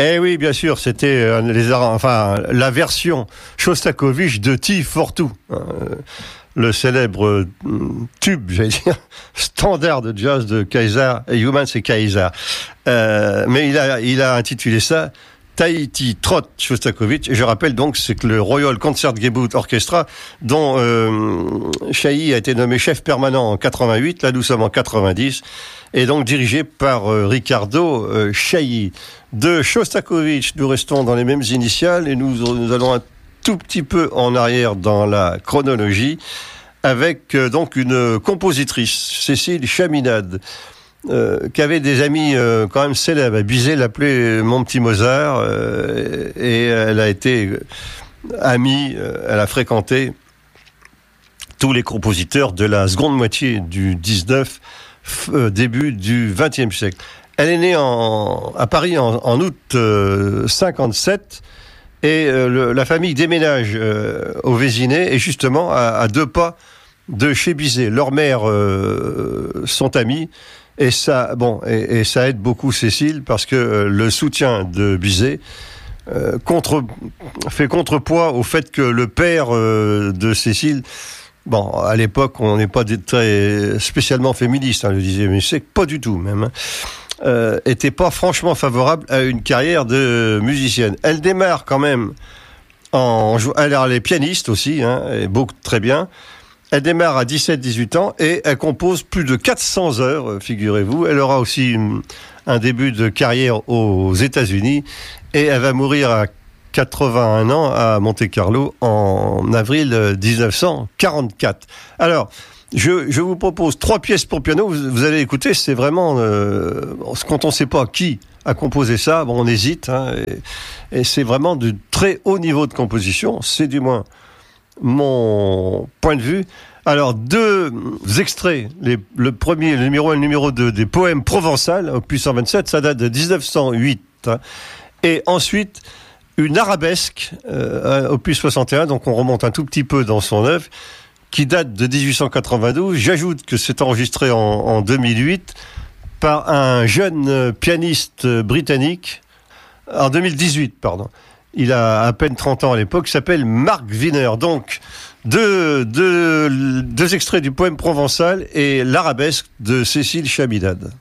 Eh oui, bien sûr, c'était la version Shostakovich de T for Two, le célèbre tube, j'allais dire, standard de jazz de Kaiser, Human c'est Kaiser. Mais il a intitulé ça Tahiti Trot Shostakovich. Et je rappelle donc, c'est que le Royal Concertgebouw Orchestra, dont Chailly a été nommé chef permanent en 88, là nous sommes en 90, et donc dirigé par Riccardo Chailly. De Shostakovich, nous restons dans les mêmes initiales et nous allons un tout petit peu en arrière dans la chronologie avec donc une compositrice, Cécile Chaminade, qui avait des amis quand même célèbres. Bizet l'appelait mon petit Mozart, et elle a été amie, elle a fréquenté tous les compositeurs de la seconde moitié du 19, début du 20e siècle. Elle est née à Paris en août 57, et la famille déménage au Vésinet, et justement à 2 pas de chez Bizet. Leurs mères sont amies, et ça aide beaucoup Cécile, parce que le soutien de Bizet fait contrepoids au fait que le père de Cécile, bon, à l'époque, on n'est pas très spécialement féministe, le disait, mais c'est pas du tout même, était pas franchement favorable à une carrière de musicienne. Elle démarre quand même elle est pianiste aussi, et beaucoup très bien. Elle démarre à 17-18 ans et elle compose plus de 400 heures, figurez-vous. Elle aura aussi un début de carrière aux États-Unis, et elle va mourir à 81 ans à Monte-Carlo en avril 1944. Alors, je vous propose 3 pièces pour piano. Vous allez écouter, c'est vraiment quand on ne sait pas qui a composé ça, on hésite, et c'est vraiment du très haut niveau de composition. C'est du moins mon point de vue. Alors, 2 extraits, le premier, le numéro 1 et le numéro 2 des poèmes provençal, opus 127, ça date de 1908, et ensuite une arabesque, opus 61, donc on remonte un tout petit peu dans son œuvre, qui date de 1892. J'ajoute que c'est enregistré en 2008 par un jeune pianiste britannique, en 2018, pardon. Il a à peine 30 ans à l'époque, il s'appelle Mark Wiener. Donc, deux extraits du poème provençal et l'arabesque de Cécile Chaminade.